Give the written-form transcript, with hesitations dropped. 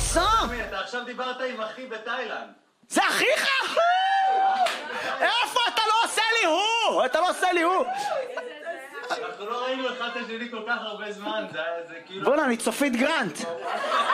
עושה? אתה עכשיו דיברת עם אחי בתאילנד. זה אחיך? איפה? אתה לא עושה לי הוא! אתה לא עושה לי הוא! אנחנו לא ראינו אחד את השני כל כך הרבה זמן, זה כאילו... בוא'נה, אני צופית גרנט.